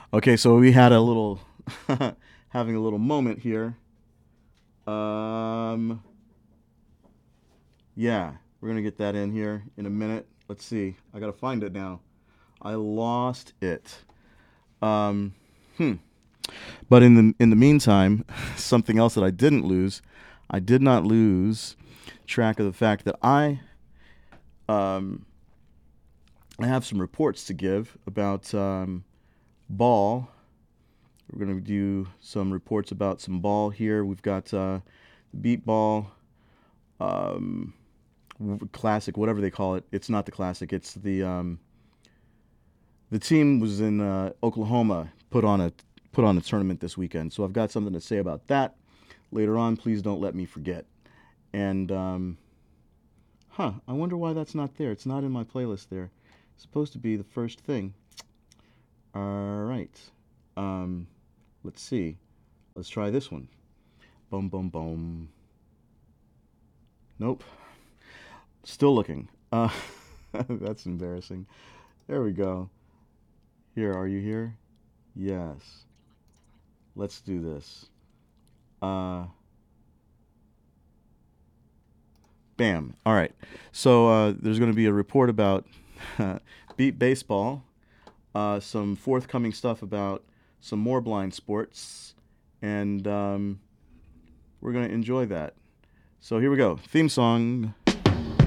Okay, so we had a little having a little moment here. Um, yeah, we're gonna get that in here in a minute. Let's see. I gotta find it now. I lost it. Um, hmm. But in the meantime, something else that I didn't lose, I did not lose track of the fact that um, I have some reports to give about ball. We're going to do some reports about some ball here. We've got the beat ball um, classic, whatever they call it. It's not the classic. It's the team was in Oklahoma, put on a tournament this weekend. So I've got something to say about that later on. Please don't let me forget. And I wonder why that's not there. It's not in my playlist there. It's supposed to be the first thing. All right. Um, let's see. Let's try this one. Boom, boom, boom. Nope. Still looking. That's embarrassing. There we go. Here, are you here? Yes. Let's do this. Uh, Bam. All right. So there's going to be a report about beat baseball, some forthcoming stuff about some more blind sports, and we're going to enjoy that. So here we go. Theme song.